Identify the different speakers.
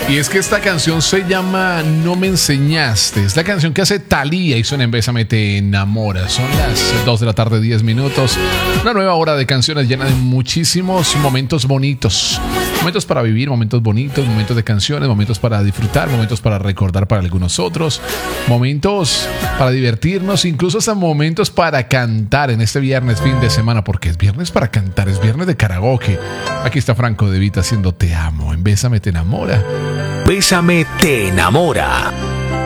Speaker 1: Y es que esta canción se llama No me enseñaste. Es la canción que hace Thalía y suena en Bésame te enamora. Son las 2 de la tarde, 10 minutos. Una nueva hora de canciones llena de muchísimos momentos bonitos. Momentos para vivir, momentos bonitos, momentos de canciones, momentos para disfrutar, momentos para recordar para algunos otros, momentos para divertirnos, incluso hasta momentos para cantar en este viernes, fin de semana, porque es viernes para cantar, es viernes de karaoke. Aquí está Franco De Vita haciendo Te Amo, en Bésame te enamora.
Speaker 2: Bésame te enamora.